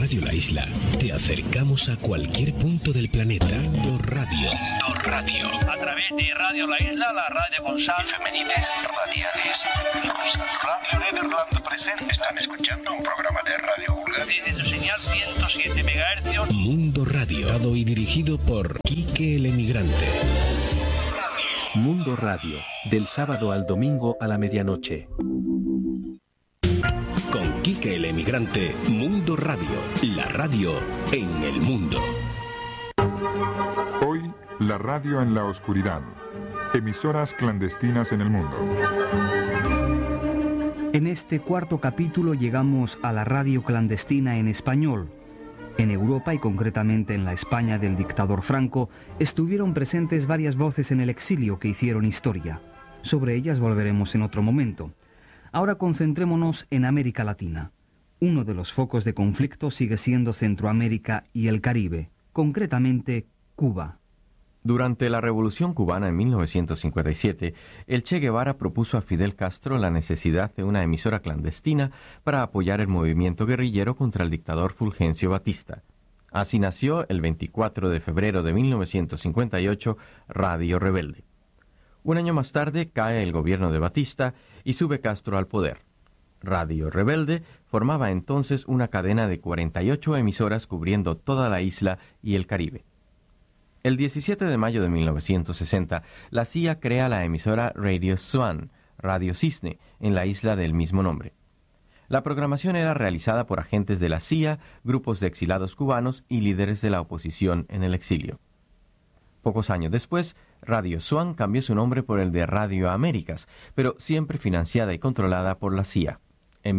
Radio La Isla te acercamos a cualquier punto del planeta. Mundo Radio. Mundo Radio. A través de Radio La Isla, la radio con sal, femenines, radiales, rusas. Radio Nederland presente. Están escuchando un programa de Radio Vulgar. Tiene su señal 107 MHz. Mundo Radio. Dado y dirigido por Quique el Emigrante. Mundo Radio. Del sábado al domingo a la medianoche. Con Quique el Emigrante, Mundo Radio, la radio en el mundo. Hoy, la radio en la oscuridad. Emisoras clandestinas en el mundo. En este cuarto capítulo llegamos a la radio clandestina en español. En Europa y concretamente en la España del dictador Franco, estuvieron presentes varias voces en el exilio que hicieron historia. Sobre ellas volveremos en otro momento. Ahora concentrémonos en América Latina. Uno de los focos de conflicto sigue siendo Centroamérica y el Caribe, concretamente Cuba. Durante la Revolución Cubana en 1957, el Che Guevara propuso a Fidel Castro la necesidad de una emisora clandestina para apoyar el movimiento guerrillero contra el dictador Fulgencio Batista. Así nació, el 24 de febrero de 1958, Radio Rebelde. Un año más tarde cae el gobierno de Batista y sube Castro al poder. Radio Rebelde formaba entonces una cadena de 48 emisoras cubriendo toda la isla y el Caribe. El 17 de mayo de 1960, la CIA crea la emisora Radio Swan, Radio Cisne, en la isla del mismo nombre. La programación era realizada por agentes de la CIA, grupos de exilados cubanos y líderes de la oposición en el exilio. Pocos años después, Radio Swan cambió su nombre por el de Radio Américas, pero siempre financiada y controlada por la CIA. En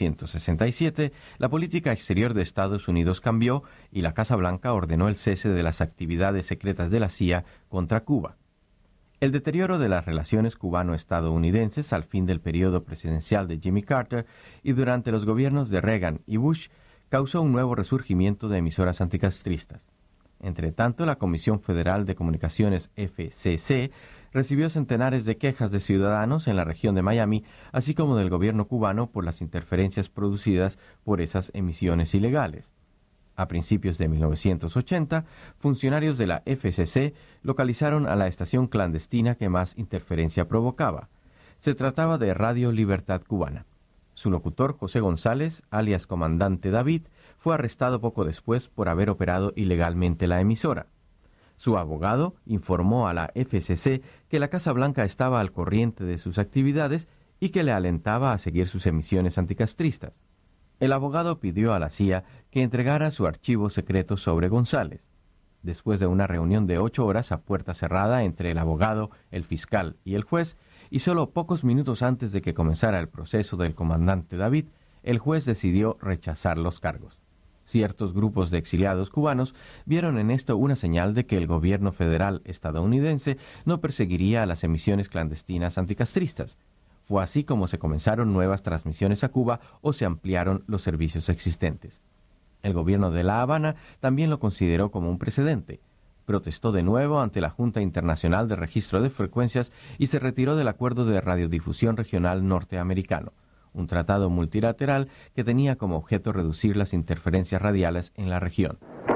1967, la política exterior de Estados Unidos cambió y la Casa Blanca ordenó el cese de las actividades secretas de la CIA contra Cuba. El deterioro de las relaciones cubano-estadounidenses al fin del periodo presidencial de Jimmy Carter y durante los gobiernos de Reagan y Bush causó un nuevo resurgimiento de emisoras anticastristas. Entre tanto, la Comisión Federal de Comunicaciones, FCC, recibió centenares de quejas de ciudadanos en la región de Miami, así como del gobierno cubano por las interferencias producidas por esas emisiones ilegales. A principios de 1980, funcionarios de la FCC localizaron a la estación clandestina que más interferencia provocaba. Se trataba de Radio Libertad Cubana. Su locutor, José González, alias Comandante David, fue arrestado poco después por haber operado ilegalmente la emisora. Su abogado informó a la FCC que la Casa Blanca estaba al corriente de sus actividades y que le alentaba a seguir sus emisiones anticastristas. El abogado pidió a la CIA que entregara su archivo secreto sobre González. Después de una reunión de 8 horas a puerta cerrada entre el abogado, el fiscal y el juez, y solo pocos minutos antes de que comenzara el proceso del comandante David, el juez decidió rechazar los cargos. Ciertos grupos de exiliados cubanos vieron en esto una señal de que el gobierno federal estadounidense no perseguiría a las emisiones clandestinas anticastristas. Fue así como se comenzaron nuevas transmisiones a Cuba o se ampliaron los servicios existentes. El gobierno de La Habana también lo consideró como un precedente. Protestó de nuevo ante la Junta Internacional de Registro de Frecuencias y se retiró del Acuerdo de Radiodifusión Regional Norteamericano, un tratado multilateral que tenía como objeto reducir las interferencias radiales en la región.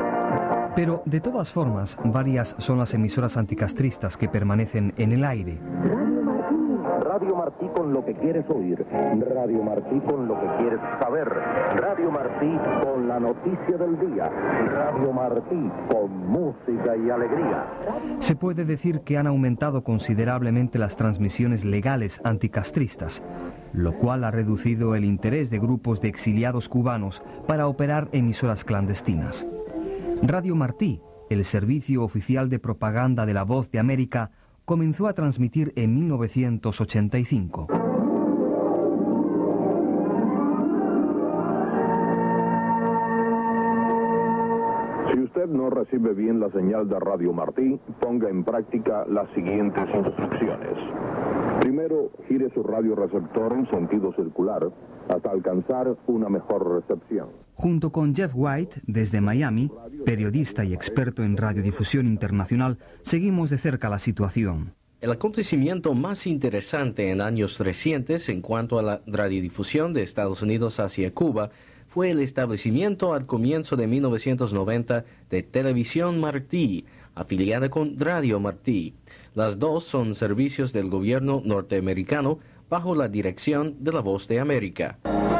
Pero, de todas formas, varias son las emisoras anticastristas que permanecen en el aire. Radio Martí con lo que quieres oír. Radio Martí con lo que quieres saber. Radio Martí con la noticia del día. Radio Martí con música y alegría. Se puede decir que han aumentado considerablemente las transmisiones legales anticastristas, lo cual ha reducido el interés de grupos de exiliados cubanos para operar emisoras clandestinas. Radio Martí, el servicio oficial de propaganda de La Voz de América, comenzó a transmitir en 1985. Si usted no recibe bien la señal de Radio Martí, ponga en práctica las siguientes instrucciones. Primero, gire su radioreceptor en sentido circular hasta alcanzar una mejor recepción. Junto con Jeff White, desde Miami, periodista y experto en radiodifusión internacional, seguimos de cerca la situación. El acontecimiento más interesante en años recientes en cuanto a la radiodifusión de Estados Unidos hacia Cuba fue el establecimiento al comienzo de 1990 de Televisión Martí, afiliada con Radio Martí. Las dos son servicios del gobierno norteamericano bajo la dirección de La Voz de América.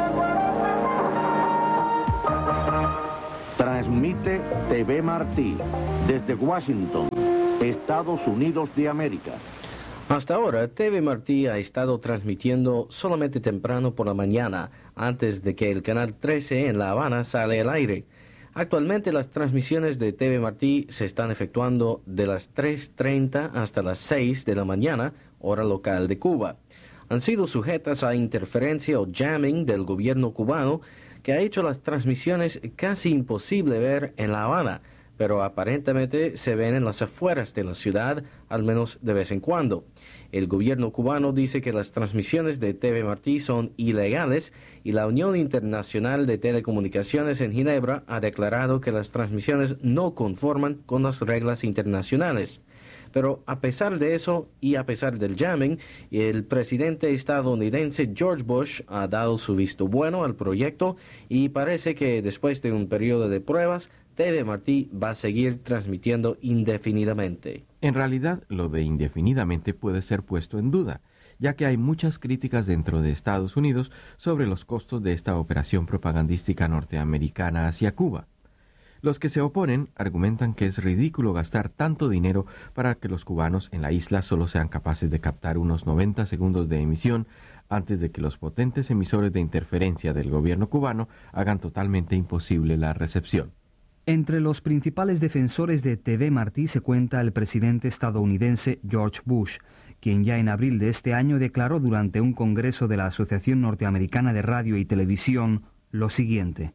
Transmite TV Martí desde Washington, Estados Unidos de América. Hasta ahora, TV Martí ha estado transmitiendo solamente temprano por la mañana, antes de que el canal 13 en La Habana sale al aire. Actualmente las transmisiones de TV Martí se están efectuando de las 3:30 hasta las 6 de la mañana, hora local de Cuba. Han sido sujetas a interferencia o jamming del gobierno cubano, que ha hecho las transmisiones casi imposible ver en La Habana, pero aparentemente se ven en las afueras de la ciudad, al menos de vez en cuando. El gobierno cubano dice que las transmisiones de TV Martí son ilegales y la Unión Internacional de Telecomunicaciones en Ginebra ha declarado que las transmisiones no conforman con las reglas internacionales. Pero a pesar de eso y a pesar del jamming, el presidente estadounidense George Bush ha dado su visto bueno al proyecto y parece que después de un periodo de pruebas, TV Martí va a seguir transmitiendo indefinidamente. En realidad, lo de indefinidamente puede ser puesto en duda, ya que hay muchas críticas dentro de Estados Unidos sobre los costos de esta operación propagandística norteamericana hacia Cuba. Los que se oponen argumentan que es ridículo gastar tanto dinero para que los cubanos en la isla solo sean capaces de captar unos 90 segundos de emisión antes de que los potentes emisores de interferencia del gobierno cubano hagan totalmente imposible la recepción. Entre los principales defensores de TV Martí se cuenta el presidente estadounidense George Bush, quien ya en abril de este año declaró durante un congreso de la Asociación Norteamericana de Radio y Televisión lo siguiente: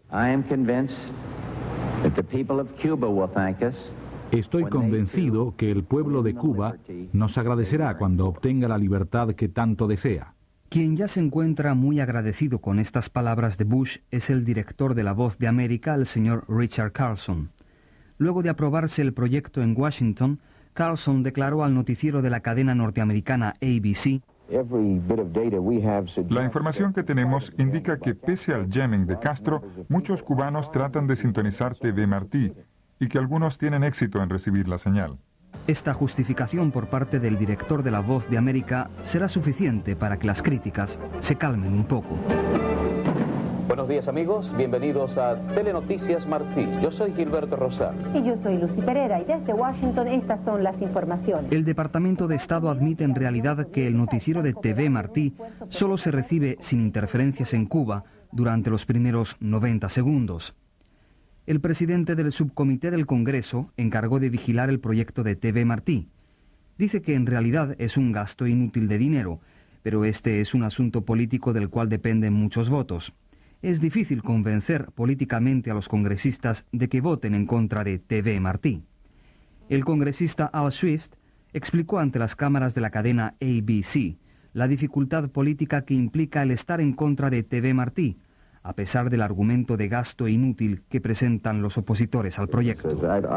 Estoy convencido que el pueblo de Cuba nos agradecerá cuando obtenga la libertad que tanto desea. Quien ya se encuentra muy agradecido con estas palabras de Bush es el director de La Voz de América, el señor Richard Carlson. Luego de aprobarse el proyecto en Washington, Carlson declaró al noticiero de la cadena norteamericana ABC: La información que tenemos indica que pese al jamming de Castro, muchos cubanos tratan de sintonizar TV Martí y que algunos tienen éxito en recibir la señal. Esta justificación por parte del director de La Voz de América será suficiente para que las críticas se calmen un poco. Buenos días amigos, bienvenidos a Telenoticias Martí. Yo soy Gilberto Rosal. Y yo soy Lucy Pereira y desde Washington estas son las informaciones. El Departamento de Estado admite en realidad que el noticiero de TV Martí solo se recibe sin interferencias en Cuba durante los primeros 90 segundos. El presidente del subcomité del Congreso encargó de vigilar el proyecto de TV Martí. Dice que en realidad es un gasto inútil de dinero, pero este es un asunto político del cual dependen muchos votos. Es difícil convencer políticamente a los congresistas de que voten en contra de TV Martí. El congresista Al Swift explicó ante las cámaras de la cadena ABC la dificultad política que implica el estar en contra de TV Martí, a pesar del argumento de gasto inútil que presentan los opositores al proyecto.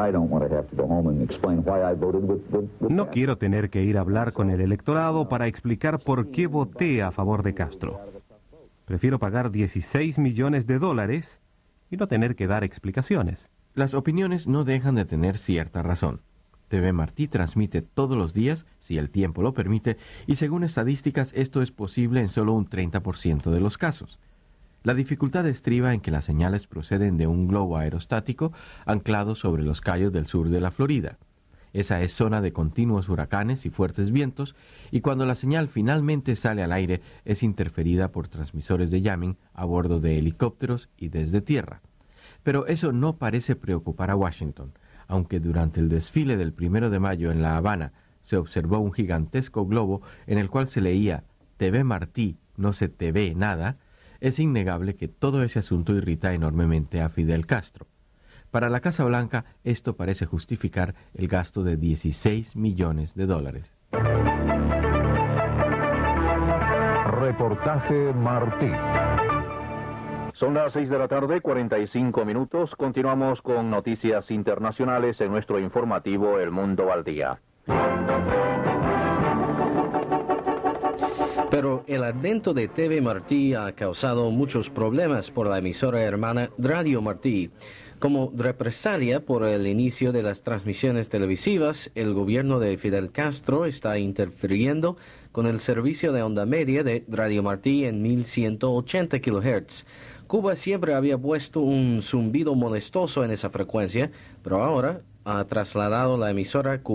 No quiero tener que ir a hablar con el electorado para explicar por qué voté a favor de Castro. Prefiero pagar $16 millones y no tener que dar explicaciones. Las opiniones no dejan de tener cierta razón. TV Martí transmite todos los días, si el tiempo lo permite, y según estadísticas esto es posible en solo un 30% de los casos. La dificultad estriba en que las señales proceden de un globo aerostático anclado sobre los cayos del sur de la Florida. Esa es zona de continuos huracanes y fuertes vientos, y cuando la señal finalmente sale al aire es interferida por transmisores de jamming a bordo de helicópteros y desde tierra. Pero eso no parece preocupar a Washington, aunque durante el desfile del 1 de mayo en La Habana se observó un gigantesco globo en el cual se leía «TV Martí, no se te ve nada», es innegable que todo ese asunto irrita enormemente a Fidel Castro. Para la Casa Blanca, esto parece justificar el gasto de $16 millones. Reportaje Martí. Son las 6 de la tarde, 45 minutos. Continuamos con noticias internacionales en nuestro informativo El Mundo al Día. Pero el advento de TV Martí ha causado muchos problemas por la emisora hermana Radio Martí. Como represalia por el inicio de las transmisiones televisivas, el gobierno de Fidel Castro está interfiriendo con el servicio de onda media de Radio Martí en 1180 kHz. Cuba siempre había puesto un zumbido molestoso en esa frecuencia, pero ahora ha trasladado la emisora